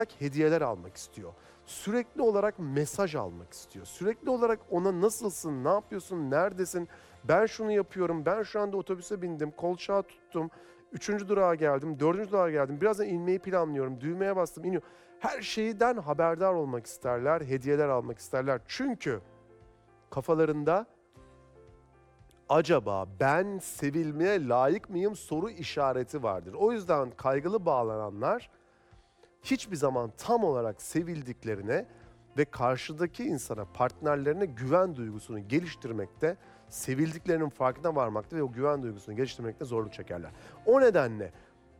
hediyeler almak istiyor. Sürekli olarak mesaj almak istiyor. Sürekli olarak ona nasılsın, ne yapıyorsun, neredesin, ben şunu yapıyorum, ben şu anda otobüse bindim, kolçağı tuttum, 3. durağa geldim, 4. durağa geldim, birazdan inmeyi planlıyorum, düğmeye bastım, iniyor. Her şeyden haberdar olmak isterler, hediyeler almak isterler. Çünkü kafalarında acaba ben sevilmeye layık mıyım soru işareti vardır. O yüzden kaygılı bağlananlar hiçbir zaman tam olarak sevildiklerine ve karşıdaki insana, partnerlerine güven duygusunu geliştirmekte, sevildiklerinin farkına varmakta ve o güven duygusunu geliştirmekte zorluk çekerler. O nedenle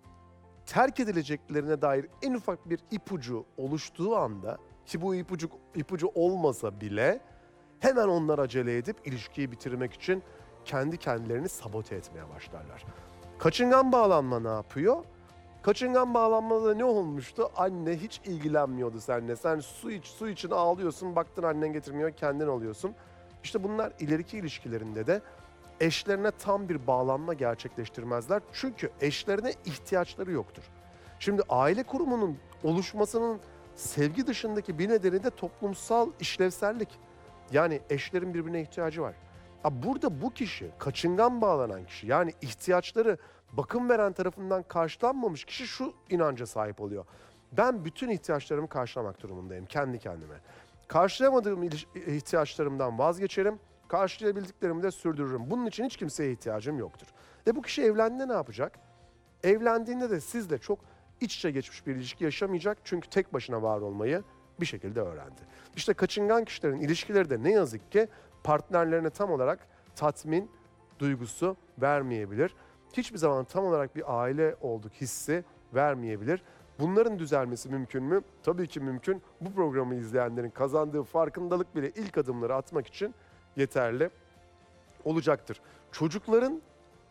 terk edileceklerine dair en ufak bir ipucu oluştuğu anda, ki bu ipucu olmasa bile hemen onlar acele edip ilişkiyi bitirmek için kendi kendilerini sabote etmeye başlarlar. Kaçıngan bağlanma ne yapıyor? Kaçıngan bağlanmada ne olmuştu? Anne hiç ilgilenmiyordu seninle. Sen su için ağlıyorsun, baktın annen getirmiyor, kendin alıyorsun. İşte bunlar ileriki ilişkilerinde de eşlerine tam bir bağlanma gerçekleştirmezler. Çünkü eşlerine ihtiyaçları yoktur. Şimdi aile kurumunun oluşmasının sevgi dışındaki bir nedeni de toplumsal işlevsellik. Yani eşlerin birbirine ihtiyacı var. Burada bu kişi, kaçıngan bağlanan kişi, yani ihtiyaçları bakım veren tarafından karşılanmamış kişi şu inanca sahip oluyor. Ben bütün ihtiyaçlarımı karşılamak durumundayım kendi kendime. Karşılayamadığım ihtiyaçlarımdan vazgeçerim, karşılayabildiklerimi de sürdürürüm. Bunun için hiç kimseye ihtiyacım yoktur. Ve bu kişi evlendiğinde ne yapacak? Evlendiğinde de sizle çok iç içe geçmiş bir ilişki yaşamayacak. Çünkü tek başına var olmayı bir şekilde öğrendi. İşte kaçıngan kişilerin ilişkileri de ne yazık ki partnerlerine tam olarak tatmin duygusu vermeyebilir. Hiçbir zaman tam olarak bir aile olduk hissi vermeyebilir. Bunların düzelmesi mümkün mü? Tabii ki mümkün. Bu programı izleyenlerin kazandığı farkındalık bile ilk adımları atmak için yeterli olacaktır. Çocukların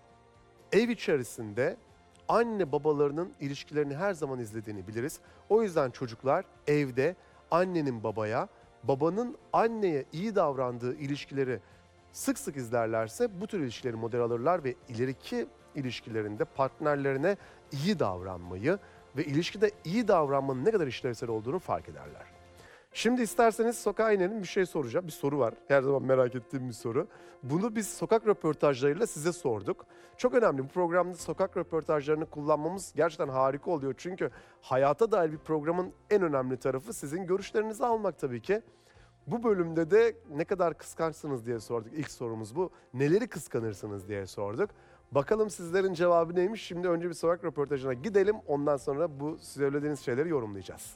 ev içerisinde anne babalarının ilişkilerini her zaman izlediğini biliriz. O yüzden çocuklar evde annenin babaya, babanın anneye iyi davrandığı ilişkileri sık sık izlerlerse bu tür ilişkileri model alırlar ve ileriki ilişkilerinde partnerlerine iyi davranmayı ve ilişkide iyi davranmanın ne kadar işlevsel olduğunu fark ederler. Şimdi isterseniz sokağa inelim, bir şey soracağım. Bir soru var. Her zaman merak ettiğim bir soru. Bunu biz sokak röportajlarıyla size sorduk. Çok önemli. Bu programda sokak röportajlarını kullanmamız gerçekten harika oluyor. Çünkü hayata dair bir programın en önemli tarafı sizin görüşlerinizi almak tabii ki. Bu bölümde de ne kadar kıskançsınız diye sorduk. İlk sorumuz bu. Neleri kıskanırsınız diye sorduk. Bakalım sizlerin cevabı neymiş? Şimdi önce bir sokak röportajına gidelim. Ondan sonra bu söylediğiniz şeyleri yorumlayacağız.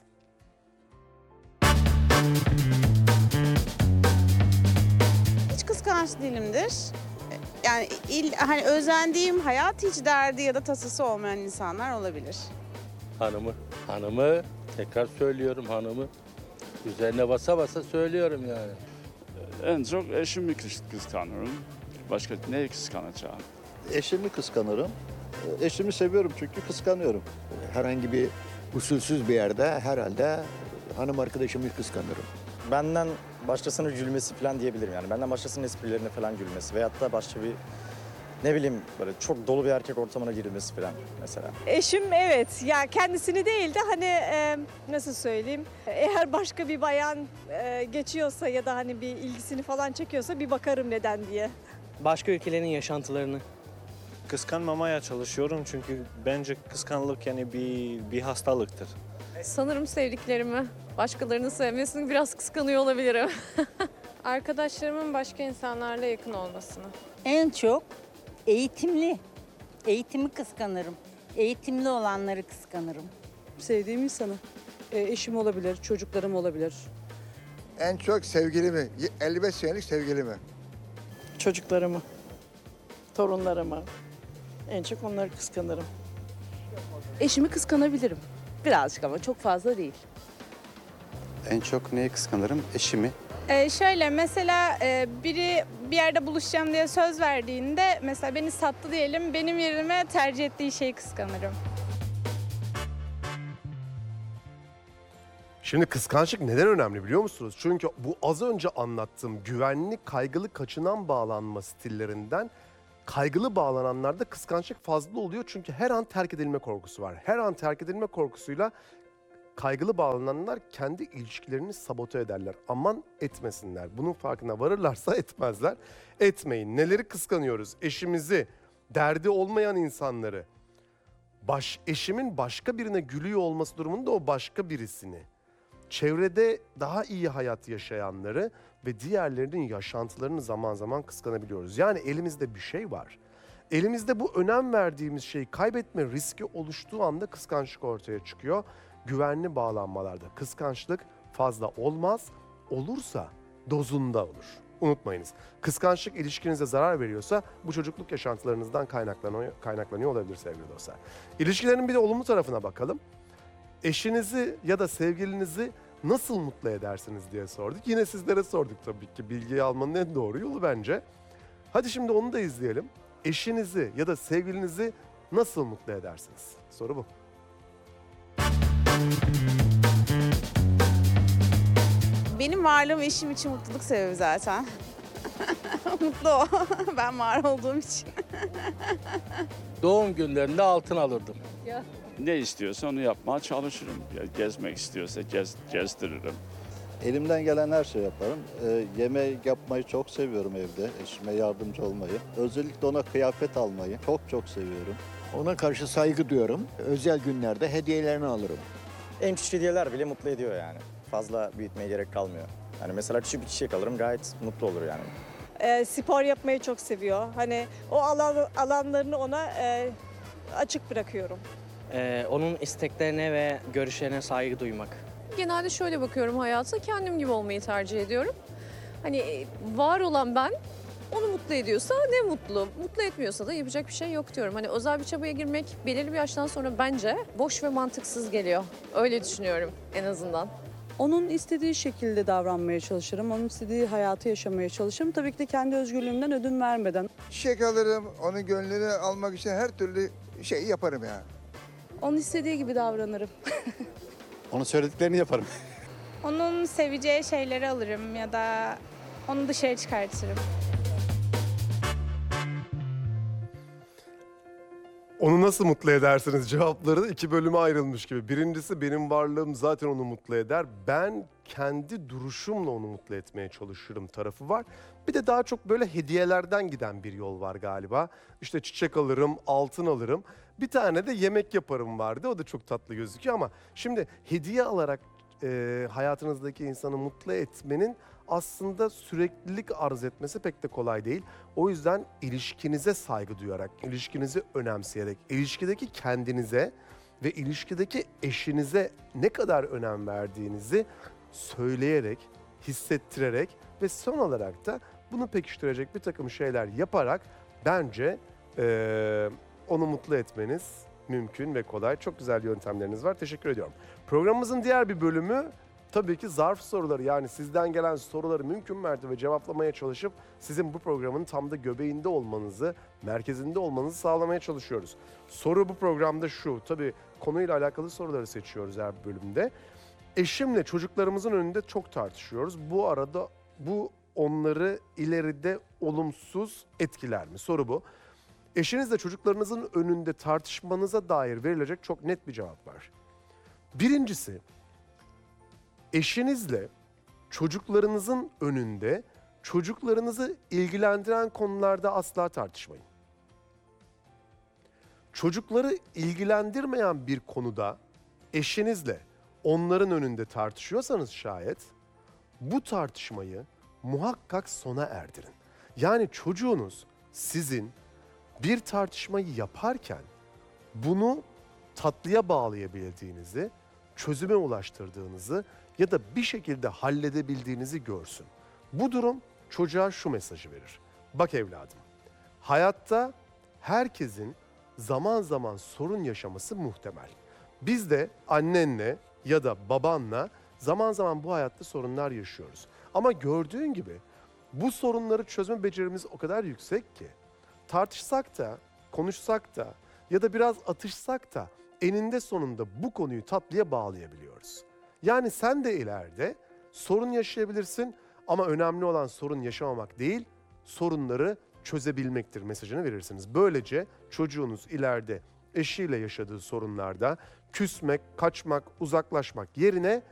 Hiç kıskanç değilimdir. Yani hani özendiğim, hayat hiç derdi ya da tasası olmayan insanlar olabilir. Hanımı tekrar söylüyorum hanımı. Üzerine basa basa söylüyorum yani. En çok eşimi kıskanırım. Başka neyi kıskanacağım? Eşimi kıskanırım. Eşimi seviyorum çünkü kıskanıyorum. Herhangi bir usulsüz bir yerde herhalde hanım arkadaşımı kıskanırım. Benden başkasının gülmesi falan diyebilirim yani. Benden başkasının esprilerine falan gülmesi veyahut da başka bir ne bileyim böyle çok dolu bir erkek ortamına girilmesi falan mesela. Eşim evet ya kendisini değil de hani nasıl söyleyeyim eğer başka bir bayan geçiyorsa ya da hani bir ilgisini falan çekiyorsa bir bakarım neden diye. Başka ülkelerin yaşantılarını. Kıskanmamaya çalışıyorum çünkü bence kıskançlık yani bir hastalıktır. Sanırım sevdiklerimi, başkalarının sevmesini biraz kıskanıyor olabilirim. Arkadaşlarımın başka insanlarla yakın olmasını. En çok eğitimi kıskanırım. Eğitimli olanları kıskanırım. Sevdiğim insanı, eşim olabilir, çocuklarım olabilir. En çok sevgilimi, 55 senelik sevgilimi. Çocuklarımı, torunlarımı, en çok onları kıskanırım. Eşimi kıskanabilirim. Birazcık ama çok fazla değil. En çok neyi kıskanırım? Eşimi. Şöyle mesela biri bir yerde buluşacağım diye söz verdiğinde mesela beni sattı diyelim benim yerime tercih ettiği şeyi kıskanırım. Şimdi kıskançlık neden önemli biliyor musunuz? Çünkü bu az önce anlattığım güvenli, kaygılı, kaçınan bağlanma stillerinden kaygılı bağlananlarda kıskançlık fazla oluyor. Çünkü her an terk edilme korkusu var. Her an terk edilme korkusuyla kaygılı bağlananlar kendi ilişkilerini sabote ederler. Aman etmesinler. Bunun farkına varırlarsa etmezler. Etmeyin. Neleri kıskanıyoruz? Eşimizi, derdi olmayan insanları. Eşimin başka birine gülüyor olması durumunda o başka birisini. Çevrede daha iyi hayat yaşayanları ve diğerlerinin yaşantılarını zaman zaman kıskanabiliyoruz. Yani elimizde bir şey var. Elimizde bu önem verdiğimiz şeyi kaybetme riski oluştuğu anda kıskançlık ortaya çıkıyor. Güvenli bağlanmalarda kıskançlık fazla olmaz, olursa dozunda olur. Unutmayınız, kıskançlık ilişkinize zarar veriyorsa bu çocukluk yaşantılarınızdan kaynaklanıyor olabilir sevgili dostlar. İlişkilerin bir de olumlu tarafına bakalım. Eşinizi ya da sevgilinizi nasıl mutlu edersiniz diye sorduk. Yine sizlere sorduk tabii ki. Bilgiyi almanın en doğru yolu bence. Hadi şimdi onu da izleyelim. Eşinizi ya da sevgilinizi nasıl mutlu edersiniz? Soru bu. Benim varlığım eşim için mutluluk sebebi zaten. Mutlu o. Ben var olduğum için. Doğum günlerinde altın alırdım. Ne istiyorsa onu yapmaya çalışırım. Ya, gezmek istiyorsa gezdiririm. Elimden gelen her şey yaparım. Yemek yapmayı çok seviyorum evde. Eşime yardımcı olmayı. Özellikle ona kıyafet almayı çok seviyorum. Ona karşı saygı duyuyorum. Özel günlerde hediyelerini alırım. En küçük hediyeler bile mutlu ediyor yani. Fazla büyütmeye gerek kalmıyor. Yani mesela küçük bir çiçek alırım, gayet mutlu olur yani. Spor yapmayı çok seviyor. Hani o alanlarını ona açık bırakıyorum. Onun isteklerine ve görüşlerine saygı duymak. Genelde şöyle bakıyorum hayata, kendim gibi olmayı tercih ediyorum. Hani var olan ben, onu mutlu ediyorsa ne mutlu. Mutlu etmiyorsa da yapacak bir şey yok diyorum. Hani özel bir çabaya girmek belirli bir yaştan sonra bence boş ve mantıksız geliyor. Öyle düşünüyorum en azından. Onun istediği şekilde davranmaya çalışırım. Onun istediği hayatı yaşamaya çalışırım. Tabii ki de kendi özgürlüğümden ödün vermeden. Çiçek alırım, onun gönlünü almak için her türlü şeyi yaparım yani. Onun istediği gibi davranırım. Onun söylediklerini yaparım. Onun seveceği şeyleri alırım ya da onu dışarı çıkartırım. Onu nasıl mutlu edersiniz? Cevapları da 2 bölüme ayrılmış gibi. Birincisi benim varlığım zaten onu mutlu eder. Ben kendi duruşumla onu mutlu etmeye çalışırım tarafı var. Bir de daha çok böyle hediyelerden giden bir yol var galiba. İşte çiçek alırım, altın alırım. Bir tane de yemek yaparım vardı. O da çok tatlı gözüküyor ama şimdi hediye alarak hayatınızdaki insanı mutlu etmenin aslında süreklilik arz etmesi pek de kolay değil. O yüzden ilişkinize saygı duyarak, ilişkinizi önemseyerek, ilişkideki kendinize ve ilişkideki eşinize ne kadar önem verdiğinizi söyleyerek, hissettirerek ve son olarak da bunu pekiştirecek bir takım şeyler yaparak bence onu mutlu etmeniz mümkün ve kolay. Çok güzel yöntemleriniz var. Teşekkür ediyorum. Programımızın diğer bir bölümü tabii ki zarf soruları, yani sizden gelen soruları mümkün mertebe cevaplamaya çalışıp sizin bu programın tam da göbeğinde olmanızı, merkezinde olmanızı sağlamaya çalışıyoruz. Soru bu programda şu, tabii konuyla alakalı soruları seçiyoruz her bölümde. Eşimle çocuklarımızın önünde çok tartışıyoruz. Bu arada bu onları ileride olumsuz etkiler mi? Soru bu. Eşinizle çocuklarınızın önünde tartışmanıza dair verilecek çok net bir cevap var. Birincisi, eşinizle çocuklarınızın önünde çocuklarınızı ilgilendiren konularda asla tartışmayın. Çocukları ilgilendirmeyen bir konuda eşinizle onların önünde tartışıyorsanız şayet bu tartışmayı muhakkak sona erdirin. Yani çocuğunuz sizin bir tartışmayı yaparken bunu tatlıya bağlayabildiğinizi, çözüme ulaştırdığınızı ya da bir şekilde halledebildiğinizi görsün. Bu durum çocuğa şu mesajı verir. Bak evladım, hayatta herkesin zaman zaman sorun yaşaması muhtemel. Biz de annenle ya da babanla zaman zaman bu hayatta sorunlar yaşıyoruz. Ama gördüğün gibi bu sorunları çözme becerimiz o kadar yüksek ki tartışsak da, konuşsak da ya da biraz atışsak da eninde sonunda bu konuyu tatlıya bağlayabiliyoruz. Yani sen de ileride sorun yaşayabilirsin ama önemli olan sorun yaşamamak değil, sorunları çözebilmektir mesajını verirsiniz. Böylece çocuğunuz ileride eşiyle yaşadığı sorunlarda küsmek, kaçmak, uzaklaşmak yerine